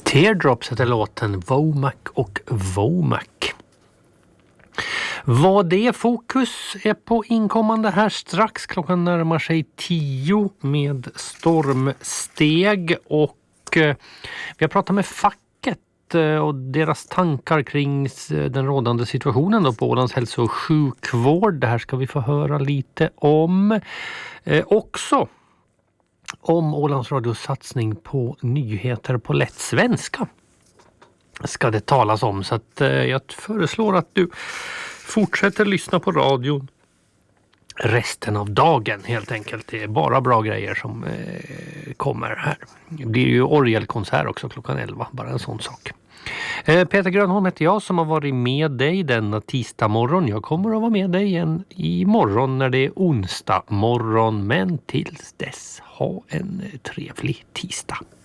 Teardrops heter låten, Womack och Womack. Vad det fokus är på inkommande här strax. Klockan närmar sig 10 med stormsteg och vi har pratat med facket och deras tankar kring den rådande situationen då på Ålands hälso- och sjukvård. Det här ska vi få höra lite om. Också om Ålands radios satsning på nyheter på lätt svenska ska det talas om, så att jag föreslår att du fortsätter lyssna på radion resten av dagen helt enkelt. Det är bara bra grejer som kommer här. Det blir ju orgelkonsert också klockan 11, bara en sån sak. Peter Grönholm heter jag som har varit med dig denna tisdag morgon. Jag kommer att vara med dig igen imorgon när det är onsdag morgon, men tills dess ha en trevlig tisdag.